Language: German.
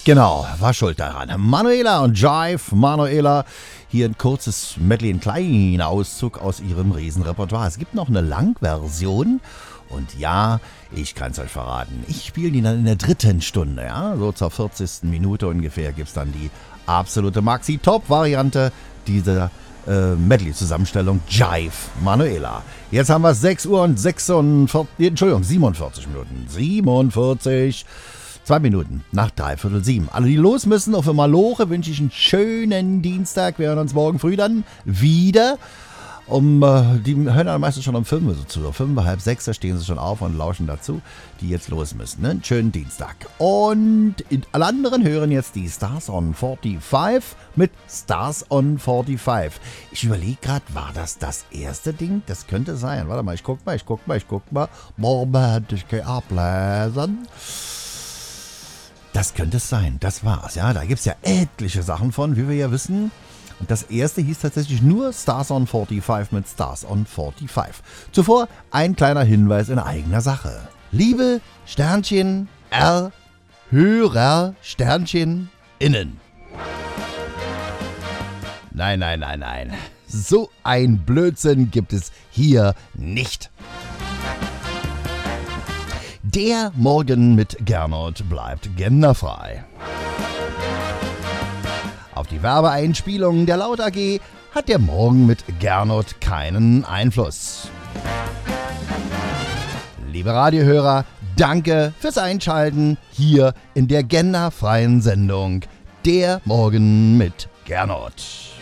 Genau, war schuld daran. Manuela und Jive. Manuela, hier ein kurzes Medley, ein kleiner Auszug aus ihrem Riesenrepertoire. Es gibt noch eine Langversion. Und ja, ich kann es euch verraten, ich spiele die dann in der dritten Stunde. Ja? So zur 40. Minute ungefähr gibt es dann die absolute Maxi-Top-Variante dieser Medley-Zusammenstellung Jive Manuela. Jetzt haben wir 6 Uhr und 47 Minuten. 47, 2 Minuten nach 6:45. Alle, die los müssen, auf einmal Maloche, wünsche ich einen schönen Dienstag. Wir hören uns morgen früh dann wieder. Die hören dann meistens schon um 5 so zu. 5, halb 6, da stehen sie schon auf und lauschen dazu, die jetzt los müssen. Ne? Einen schönen Dienstag. Und alle anderen hören jetzt die Stars on 45 mit Stars on 45. Ich überlege gerade, war das erste Ding? Das könnte sein. Warte mal, ich guck mal. Moment, ich gehe ablesen. Das könnte es sein. Das war's. Ja, da gibt es ja etliche Sachen von, wie wir ja wissen. Und das erste hieß tatsächlich nur Stars on 45 mit Stars on 45. Zuvor ein kleiner Hinweis in eigener Sache. Liebe Sternchen R Hörer Sternchen innen. Nein. So ein Blödsinn gibt es hier nicht. Der Morgen mit Gernot bleibt genderfrei. Auf die Werbeeinspielungen der Laut AG hat der Morgen mit Gernot keinen Einfluss. Liebe Radiohörer, danke fürs Einschalten hier in der genderfreien Sendung Der Morgen mit Gernot.